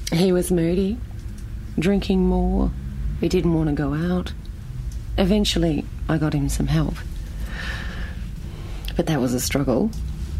He was moody, drinking more. He didn't want to go out. Eventually, I got him some help. But that was a struggle.